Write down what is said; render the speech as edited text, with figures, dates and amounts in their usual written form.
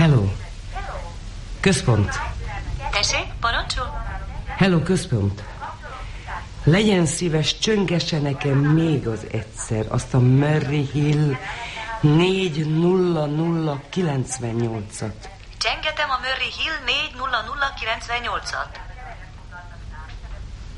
Hello. Központ. Tessék, parancsol? Hello, központ. Legyen szíves, csöngesse nekem még az egyszer azt a Murray Hill 40098-at. Csengetem a Murray Hill 40098-at.